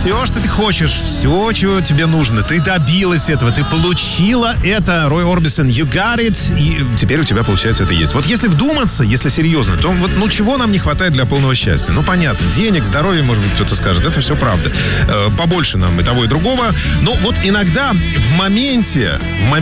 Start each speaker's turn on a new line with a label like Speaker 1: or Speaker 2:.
Speaker 1: все, что ты хочешь, все, чего тебе нужно. Ты добилась этого, ты получила это. Рой Орбисон, you got it. И теперь у тебя, получается, это есть. Вот если вдуматься, если серьезно, то вот, ну, чего нам не хватает для полного счастья? Ну, понятно, денег, здоровья, может быть, кто-то скажет. Это все правда. Побольше нам и того, и другого. Но вот иногда в моменте